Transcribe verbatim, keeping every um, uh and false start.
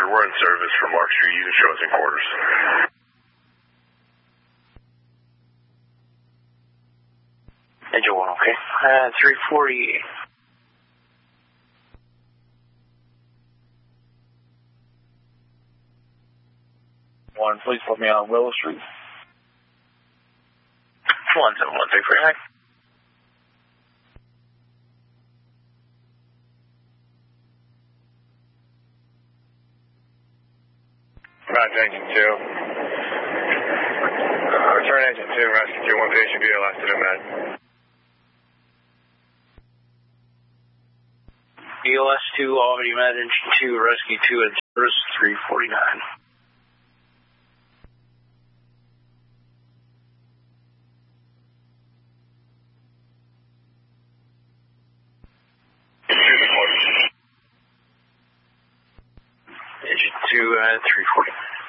Roger, we're in service from Mark Street. You can show us in quarters. Engine one, okay. Uh, three forty. One, please put me on Willow Street. One seven one three for high. Roger, engine two. Uh, return engine two, rescue two, one patient B L S to the med. B L S two, Albany Med, engine two, rescue two at service three forty-nine. Engine two, uh, three forty.